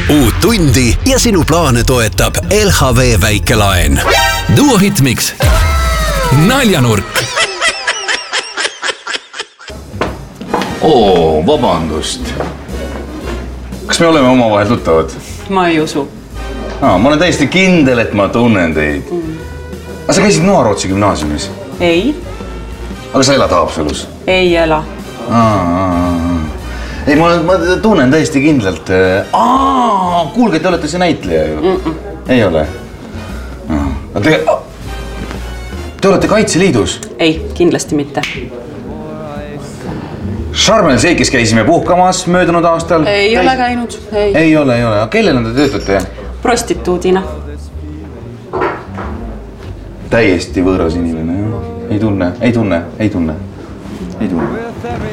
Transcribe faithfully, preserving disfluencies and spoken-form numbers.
uut tundi ja sinu plaane toetab L H V väikelaen. Duo Hitmix. Naljanurk. Oo, vabandust. Kas me oleme omavahel tuttavad? Ma ei usu. Aa, ma olen täiesti kindel, et ma tunnen teid. Mm. Aga sa käisid Noarootsi gümnaasiumis? Ei. Aga sa elad Haapsalus? Ei ela. Aa, aa, aa. Ei, ma, ma tunnen täiesti kindlalt. Aa, kuulge, te olete see näitleja ju. Mm -mm. Ei ole? Te, te olete Kaitseliidus? Ei, kindlasti mitte. Sharm el Sheikis käisime puhkamas möödunud aastal. Ei Käis... ole käinud. Ei. ei ole, ei ole. Kellena te töötate? Prostituudina. Täiesti võõras inimene. Ei tunne, ei tunne, ei tunne. Ei tunne.